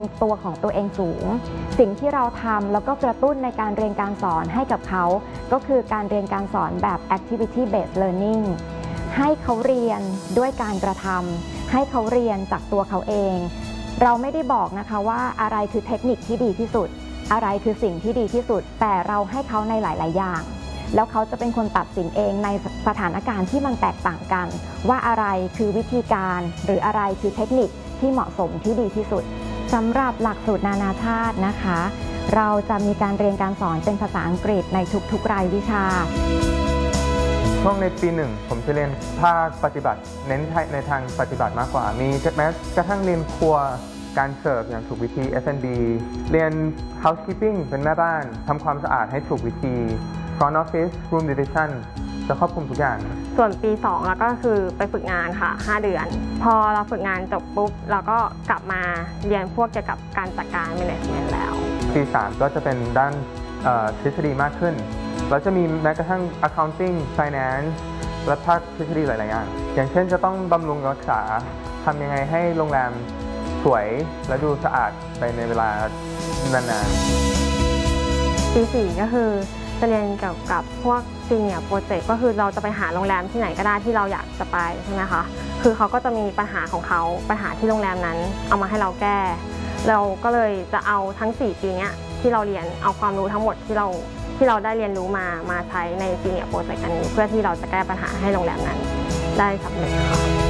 ตัวของตัวเองสูงสิ่งที่เราทำแล้วก็กระตุ้นในการเรียนการสอนให้กับเขาก็คือการเรียนการสอนแบบ activity based learning ให้เขาเรียนด้วยการกระทำให้เขาเรียนจากตัวเขาเองเราไม่ได้บอกนะคะว่าอะไรคือเทคนิคที่ดีที่สุดอะไรคือสิ่งที่ดีที่สุดแต่เราให้เขาในหลายๆอย่างแล้วเขาจะเป็นคนตัดสินเองในสถานการณ์ที่มันแตกต่างกันว่าอะไรคือวิธีการหรืออะไรคือเทคนิคที่เหมาะสมที่ดีที่สุดสำหรับหลักสูตรนานาชาตินะคะเราจะมีการเรียนการสอนเป็นภาษาอังกฤษในทุกๆรายวิชาช่วงในปีหนึ่งผมจะเรียนภาคปฏิบัติเน้นในทางปฏิบัติมากกว่ามีแม้กระทั่งเรียนครัวการเสิร์ฟอย่างถูกวิธี F&B เรียน housekeeping เป็นแม่บ้านทำความสะอาดให้ถูกวิธี front office room division จะครอบคลุมทุกอย่างส่วนปี 2 แล้วก็คือไปฝึกงานค่ะ5 เดือนพอเราฝึกงานจบปุ๊บเราก็กลับมาเรียนพวกเกี่ยวกับการจัดการ management แล้วปี 3 ก็จะเป็นด้านทฤษฎีมากขึ้นเราจะมีแม้กระทั่ง accounting finance และภาคทฤษฎีหลายๆอย่างอย่างเช่นจะต้องบำรุงรักษาทำยังไงให้โรงแรมสวยและดูสะอาดไปในเวลานานๆปี 4 ก็คือจะเรียนเกี่ยวกับพวก senior project ก็คือเราจะไปหาโรงแรมที่ไหนก็ได้ที่เราอยากจะไปใช่ไหมคะคือเขาก็จะมีปัญหาของเขาปัญหาที่โรงแรมนั้นเอามาให้เราแก้เราก็เลยจะเอาทั้ง4 ปีนี้ที่เราเรียนเอาความรู้ทั้งหมดที่เราได้เรียนรู้มาใช้ใน senior project อันนี้เพื่อที่เราจะแก้ปัญหาให้โรงแรมนั้นได้สำเร็จค่ะ